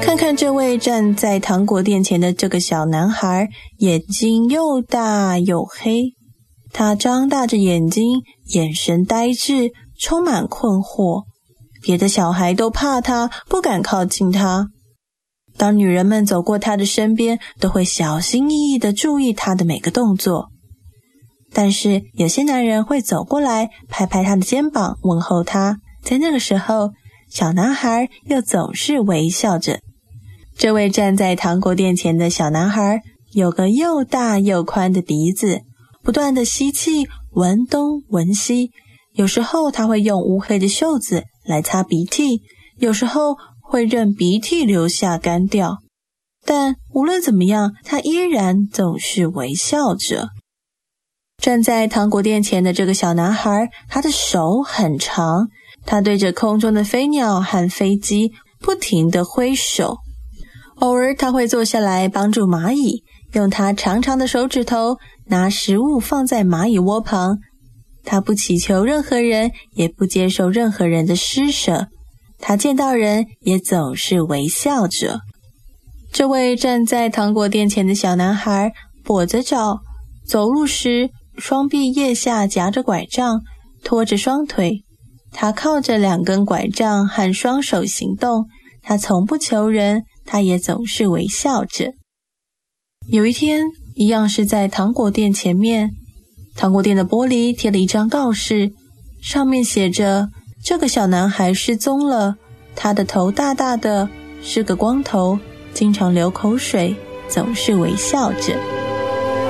看看这位站在糖果店前的这个小男孩，眼睛又大又黑。他张大着眼睛，眼神呆滞，充满困惑。别的小孩都怕他，不敢靠近他。当女人们走过他的身边，都会小心翼翼地注意他的每个动作。但是有些男人会走过来，拍拍他的肩膀，问候他。在那个时候，小男孩又总是微笑着。这位站在糖果店前的小男孩有个又大又宽的鼻子，不断地吸气，闻东闻西。有时候他会用乌黑的袖子来擦鼻涕，有时候会任鼻涕流下干掉。但无论怎么样，他依然总是微笑着。站在糖果店前的这个小男孩，他的手很长，他对着空中的飞鸟和飞机不停地挥手。偶尔他会坐下来帮助蚂蚁，用他长长的手指头拿食物放在蚂蚁窝旁。他不祈求任何人，也不接受任何人的施舍。他见到人也总是微笑着。这位站在糖果店前的小男孩跛着脚，走路时双臂腋下夹着拐杖，拖着双腿。他靠着2根拐杖和双手行动。他从不求人，他也总是微笑着。有一天，一样是在糖果店前面，糖果店的玻璃贴了一张告示，上面写着：这个小男孩失踪了，他的头大大的，是个光头，经常流口水，总是微笑着。